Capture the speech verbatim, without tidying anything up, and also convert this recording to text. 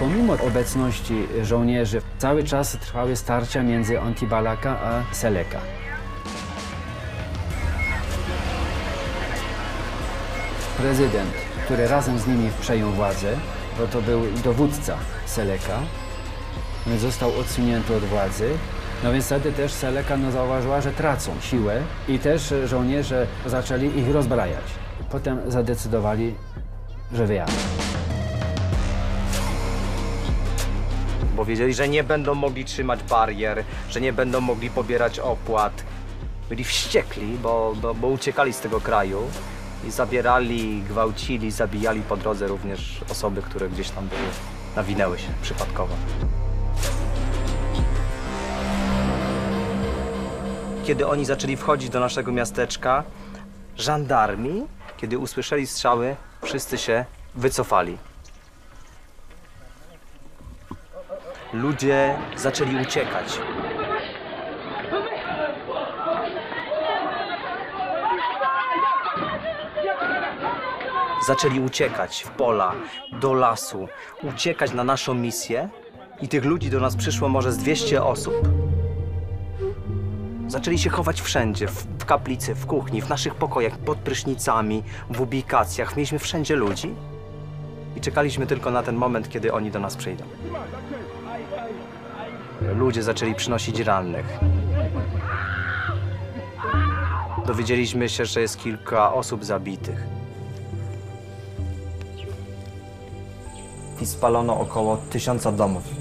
Pomimo obecności żołnierzy, cały czas trwały starcia między Antibalaka a Seleka. Prezydent, który razem z nimi przejął władzę, bo to był dowódca Seleka, został odsunięty od władzy. No więc wtedy też Seleka no, zauważyła, że tracą siłę i też żołnierze zaczęli ich rozbrajać. Potem zadecydowali, że wyjadą. Bo wiedzieli, że nie będą mogli trzymać barier, że nie będą mogli pobierać opłat. Byli wściekli, bo, bo, bo uciekali z tego kraju i zabierali, gwałcili, zabijali po drodze również osoby, które gdzieś tam były, nawinęły się przypadkowo. Kiedy oni zaczęli wchodzić do naszego miasteczka, żandarmi, kiedy usłyszeli strzały, wszyscy się wycofali. Ludzie zaczęli uciekać. Zaczęli uciekać w pola, do lasu, uciekać na naszą misję i tych ludzi do nas przyszło może z dwieście osób. Zaczęli się chować wszędzie, w kaplicy, w kuchni, w naszych pokojach, pod prysznicami, w ubikacjach. Mieliśmy wszędzie ludzi i czekaliśmy tylko na ten moment, kiedy oni do nas przyjdą. Ludzie zaczęli przynosić rannych. Dowiedzieliśmy się, że jest kilka osób zabitych. I spalono około tysiąca domów.